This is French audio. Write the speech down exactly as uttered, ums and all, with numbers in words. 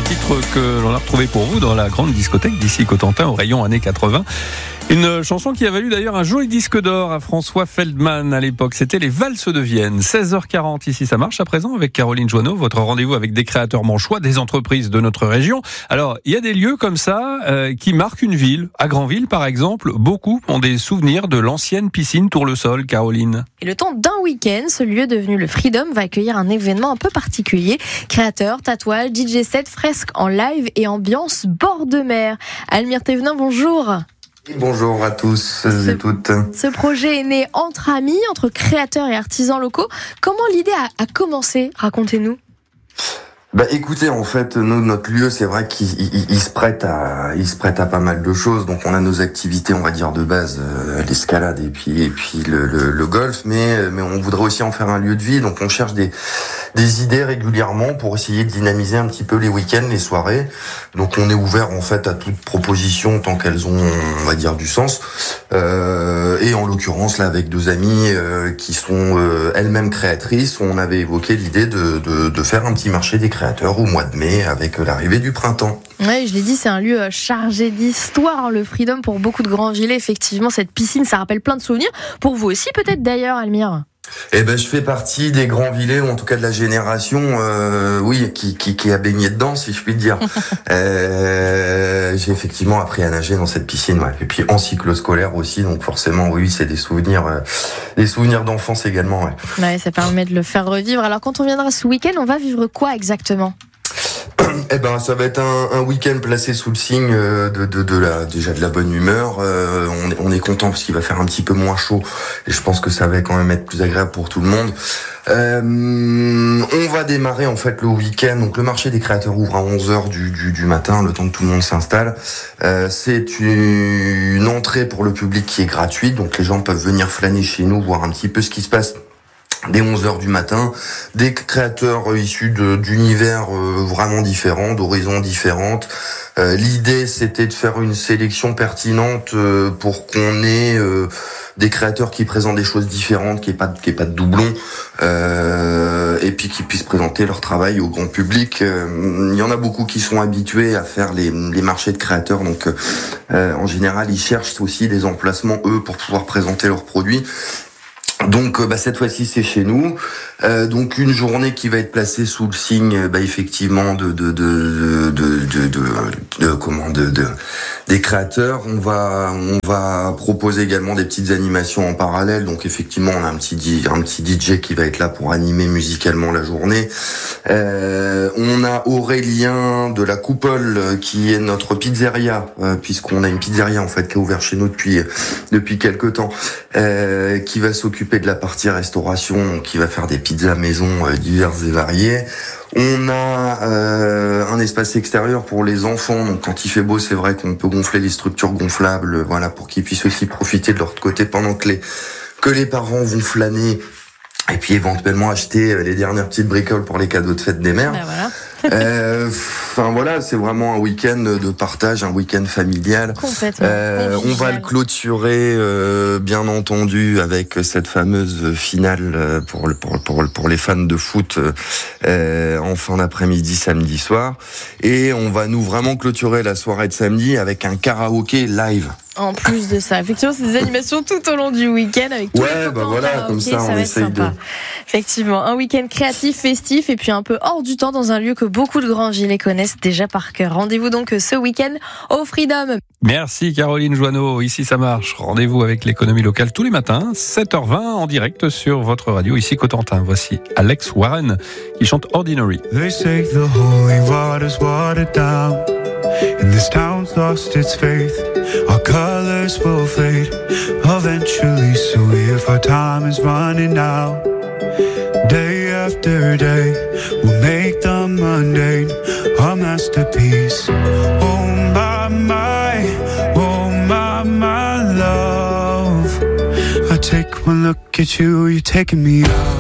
titre que l'on a retrouvé pour vous dans la grande discothèque d'ici Cotentin au rayon années quatre-vingts. Une chanson qui a valu d'ailleurs un joli disque d'or à François Feldman à l'époque. C'était les Valses de Vienne. seize heures quarante, ici ça marche à présent avec Caroline Joanneau. Votre rendez-vous avec des créateurs manchois, des entreprises de notre région. Alors, il y a des lieux comme ça euh, qui marquent une ville. À Granville, par exemple, beaucoup ont des souvenirs de l'ancienne piscine Tour-le-Sol, Caroline. Et le temps d'un week-end, ce lieu devenu le Freedom va accueillir un événement un peu particulier. Créateurs, tatouages, D J set, fresques en live et ambiance bord de mer. Almire Thévenin, bonjour. Bonjour à tous ce, et toutes. Ce projet est né entre amis, entre créateurs et artisans locaux. Comment l'idée a, a commencé ? Racontez-nous. Bah écoutez, en fait, nous, notre lieu, c'est vrai qu'il il, il se prête à, il se prête à pas mal de choses. Donc, on a nos activités, on va dire de base, euh, l'escalade et puis et puis le, le, le golf, mais mais on voudrait aussi en faire un lieu de vie. Donc, on cherche des des idées régulièrement pour essayer de dynamiser un petit peu les week-ends, les soirées. Donc, on est ouvert en fait à toute proposition tant qu'elles ont, on va dire, du sens. Euh, et en l'occurrence, là, avec deux amies euh, qui sont euh, elles-mêmes créatrices, on avait évoqué l'idée de de, de faire un petit marché des créateurs au mois de mai avec l'arrivée du printemps. Oui, je l'ai dit, c'est un lieu chargé d'histoire, le Freedom, pour beaucoup de Grandvillais. Effectivement, cette piscine, ça rappelle plein de souvenirs. Pour vous aussi, peut-être d'ailleurs, Almire. Eh ben, je fais partie des Grandvillais, ou en tout cas de la génération, euh, oui, qui, qui, qui a baigné dedans, si je puis dire. euh, j'ai effectivement appris à nager dans cette piscine, ouais. Et puis en cycloscolaire aussi, donc forcément, oui, c'est des souvenirs, euh, des souvenirs d'enfance également, ouais. Ouais, ça permet de le faire revivre. Alors, quand on viendra ce week-end, on va vivre quoi exactement ? Eh ben, ça va être un, un week-end placé sous le signe de, de, de la, déjà de la bonne humeur. Euh, on, est, on est content parce qu'il va faire un petit peu moins chaud et je pense que ça va quand même être plus agréable pour tout le monde. Euh, on va démarrer en fait le week-end. Donc le marché des créateurs ouvre à onze heures du, du, du matin, le temps que tout le monde s'installe. Euh, c'est une entrée pour le public qui est gratuite, donc les gens peuvent venir flâner chez nous, voir un petit peu ce qui se passe. Dès onze heures du matin, des créateurs issus de, d'univers euh, vraiment différents, d'horizons différentes. Euh, l'idée, c'était de faire une sélection pertinente euh, pour qu'on ait euh, des créateurs qui présentent des choses différentes, qui n'aient pas, qui n'aient pas de doublons, euh, et puis qui puissent présenter leur travail au grand public. Euh, il y en a beaucoup qui sont habitués à faire les, les marchés de créateurs, donc euh, en général, ils cherchent aussi des emplacements, eux, pour pouvoir présenter leurs produits. Donc bah, cette fois-ci c'est chez nous, euh, donc une journée qui va être placée sous le signe bah, effectivement de de de de de, de, de, de comment de, de des créateurs. On va on va proposer également des petites animations en parallèle. Donc effectivement on a un petit un petit D J qui va être là pour animer musicalement la journée. Euh, on a Aurélien de la Coupole qui est notre pizzeria, euh, puisqu'on a une pizzeria en fait qui est ouverte chez nous depuis depuis quelque temps, euh, qui va s'occuper de la partie restauration, qui va faire des pizzas maison euh, diverses et variées. On a euh, un espace extérieur pour les enfants, donc quand il fait beau, c'est vrai qu'on peut gonfler les structures gonflables, voilà, pour qu'ils puissent aussi profiter de leur côté pendant que les que les parents vont flâner. Et puis éventuellement acheter les dernières petites bricoles pour les cadeaux de fête des mères. Ben voilà. euh, enfin voilà, c'est vraiment un week-end de partage, un week-end familial. Complètement. Euh, on va le clôturer, euh, bien entendu, avec cette fameuse finale pour pour pour pour les fans de foot euh, en fin d'après-midi samedi soir. Et on va nous vraiment clôturer la soirée de samedi avec un karaoké live. En plus de ça, effectivement, c'est des animations tout au long du week-end avec tous ouais, les bah voilà, karaoké, comme ça, ça on va être essaye sympa. de... Effectivement, un week-end créatif, festif et puis un peu hors du temps dans un lieu que beaucoup de Grandvillais connaissent déjà par cœur. Rendez-vous donc ce week-end au Freedom. Merci Caroline Joanneau, ici ça marche. Rendez-vous avec l'économie locale tous les matins, sept heures vingt en direct sur votre radio, ici Cotentin. Voici Alex Warren qui chante Ordinary. They say the holy water's watered down, and this town's lost its faith. Our colors will fade eventually, so if our time is running out, day after day, we'll make the mundane a masterpiece. Oh my, my, oh my, my love, I take one look at you, you're taking me out.